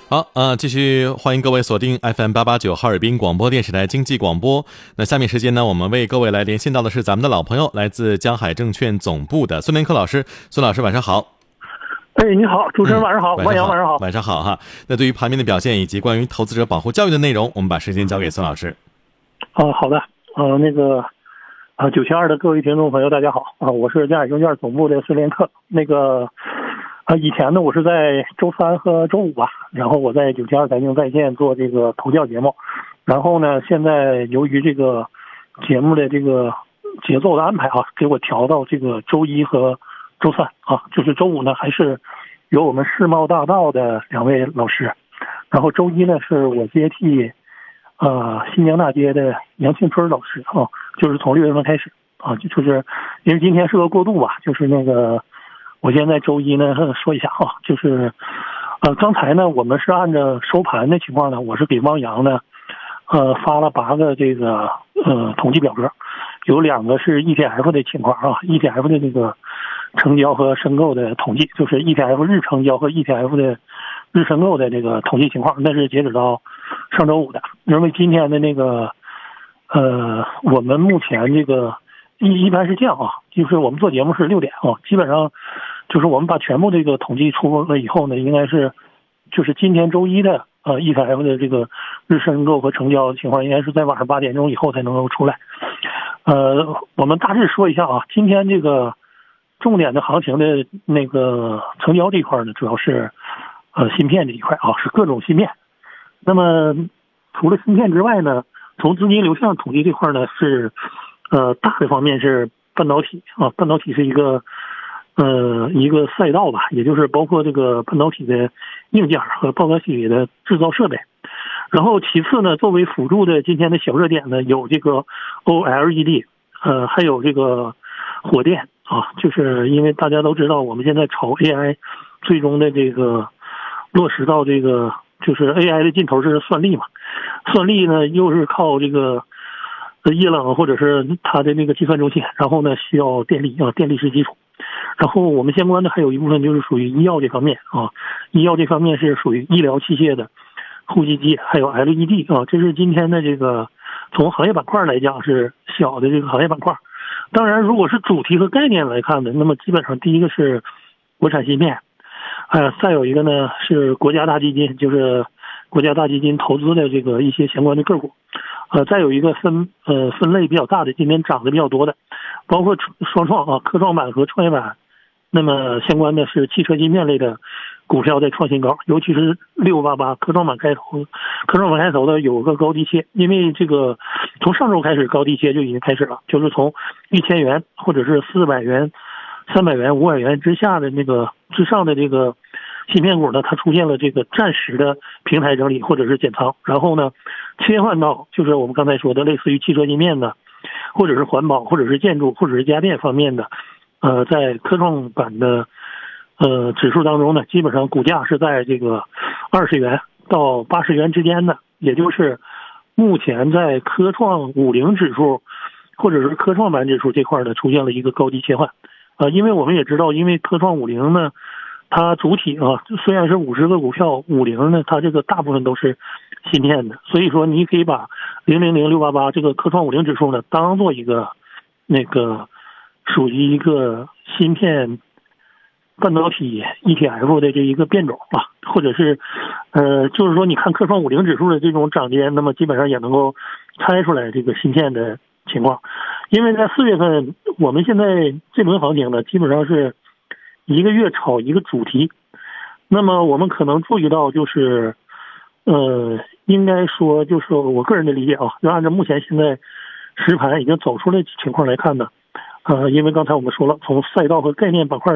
好，继续欢迎各位锁定 FM889哈尔滨广播电视台经济广播。那下面时间呢，我们为各位来连线到的是咱们的老朋友，来自江海证券总部的孙连科老师。孙老师晚上好。 你好，主持人晚上好，万阳晚上好。 晚上好哈。那对于盘面的表现以及关于投资者保护教育的内容，我们把时间交给孙老师。 好的。972的各位听众朋友大家好我是江海证券总部的孙连科。以前呢，我是在周三和周五吧，然后我在972财经在线做这个头教节目，然后呢，现在由于这个节目的这个节奏的安排给我调到这个周一和周三就是周五呢还是由我们世贸大道的两位老师，然后周一呢是我接替新疆大街的杨庆春老师就是从6月份开始就是因为今天是个过渡吧，就是我现在周一呢说一下就是刚才呢我们是按照收盘的情况呢，我是给汪洋呢发了8个这个统计表格，有2个是 ETF 的情况ETF 的这个成交和申购的统计，就是 ETF 日成交和 ETF 的日申购的这个统计情况，那是截止到上周五的。因为今天的我们目前这个一般是这样就是我们做节目是6点基本上就是我们把全部这个统计出了以后呢，应该是就是今天周一的ETF 的这个日申购和成交的情况，应该是在晚上8点钟以后才能够出来。我们大致说一下今天这个重点的行情的那个成交这一块呢，主要是芯片这一块是各种芯片。那么除了芯片之外呢，从资金流向统计这块呢是大的方面是半导体半导体是一个赛道吧，也就是包括这个半导体的硬件和半导体的制造设备。然后其次呢，作为辅助的今天的小热点呢，有这个 OLED， 还有这个火电就是因为大家都知道我们现在炒 AI 最终的这个落实到这个就是 AI 的尽头是算力嘛，算力呢又是靠这个液冷或者是它的那个计算中心，然后呢需要电力电力是基础。然后我们相关的还有一部分就是属于医药这方面医药这方面是属于医疗器械的呼吸机，还有 LED 这是今天的这个从行业板块来讲是小的这个行业板块。当然如果是主题和概念来看的，那么基本上第一个是国产芯片，再有一个呢是国家大基金，就是国家大基金投资的这个一些相关的个股。再有一个分类比较大的，今天涨得比较多的，包括双创科创板和创业板。那么相关的是汽车芯片类的股票在创新高，尤其是688科创板开头的有个高低切，因为这个从上周开始高低切就已经开始了，就是从1000元或者是400元、300元、500元之下的那个之上的这个芯片股呢，它出现了这个暂时的平台整理或者是减仓，然后呢切换到就是我们刚才说的类似于汽车芯片的，或者是环保，或者是建筑，或者是家电方面的。在科创板的指数当中呢，基本上股价是在这个20元到80元之间的，也就是目前在科创50指数或者是科创板指数这块呢出现了一个高低切换。因为我们也知道，因为科创50呢，它主体虽然是50个股票，50呢它这个大部分都是芯片的，所以说你可以把000688这个科创50指数呢当做一个属于一个芯片半导体 ETF 的这一个变种或者是就是说你看科创50指数的这种涨跌，那么基本上也能够猜出来这个芯片的情况。因为在4月份我们现在这轮行情呢基本上是一个月炒一个主题，那么我们可能注意到就是应该说就是我个人的理解就按照目前现在实盘已经走出来的情况来看呢，因为刚才我们说了，从赛道和概念板块